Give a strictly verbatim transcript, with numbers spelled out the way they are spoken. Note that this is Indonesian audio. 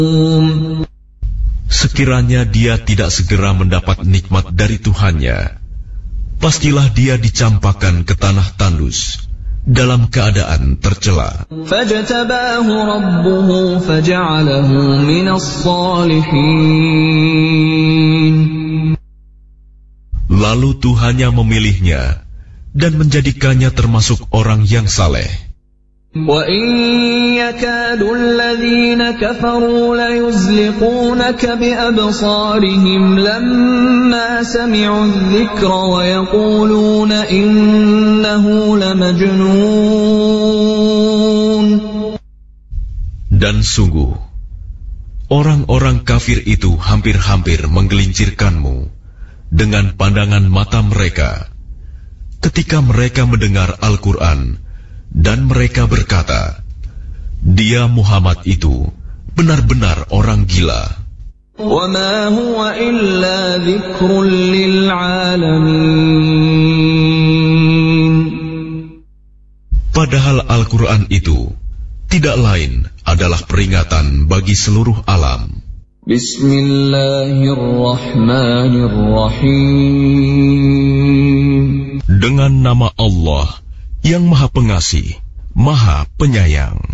Sekiranya dia tidak segera mendapat nikmat dari Tuhannya, pastilah dia dicampakkan ke tanah tandus dalam keadaan tercela. فَاجْتَبَاهُ رَبُّهُ فَجَعَلَهُ مِنَ الصَّالِحِينَ. Lalu Tuhannya memilihnya dan menjadikannya termasuk orang yang saleh. وَإِنْ يَكَادُ الَّذِينَ كَفَرُوا لَيُزْلِقُونَكَ بِأَبْصَارِهِمْ لَمَّا سَمِعُوا الذِّكْرَ وَيَقُولُونَ إِنَّهُ لَمَجْنُونٌ. Dan sungguh, orang-orang kafir itu hampir-hampir menggelincirkanmu dengan pandangan mata mereka ketika mereka mendengar Al-Quran, dan mereka berkata, dia Muhammad itu benar-benar orang gila. وَمَا هُوَ إِلَّا ذِكْرٌ لِلْعَالَمِينَ. Padahal Al-Quran itu tidak lain adalah peringatan bagi seluruh alam. Bismillahirrahmanirrahim. Dengan nama Allah yang Maha Pengasih, Maha Penyayang.